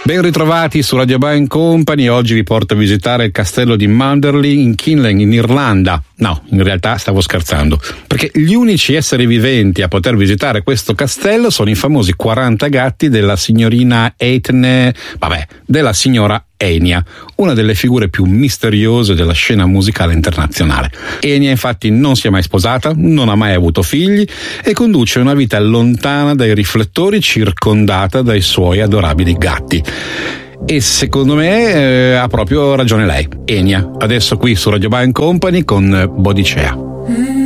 Ben ritrovati su Radio Band Company. Oggi vi porto a visitare il castello di Manderley in Kinloch, in Irlanda. No, in realtà stavo scherzando, perché gli unici esseri viventi a poter visitare questo castello sono i famosi 40 gatti della signorina della signora Enya, una delle figure più misteriose della scena musicale internazionale. Enya infatti non si è mai sposata, non ha mai avuto figli e conduce una vita lontana dai riflettori, circondata dai suoi adorabili gatti. E secondo me ha proprio ragione lei, Enya. Adesso qui su Radio Band Company con Bodicea.